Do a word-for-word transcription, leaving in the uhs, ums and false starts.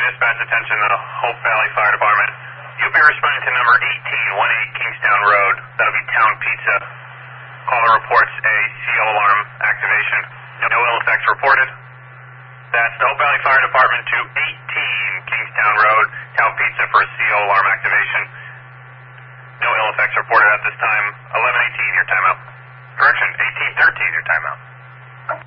dispatch attention to the Hope Valley Fire Department. You'll be responding to number eighteen, eighteen Kingstown Road. That'll be Town Pizza. Caller reports a C O alarm activation. No ill effects reported. That's the Hope Valley Fire Department to eighteen Kingstown Road, Town Pizza for a C O alarm activation.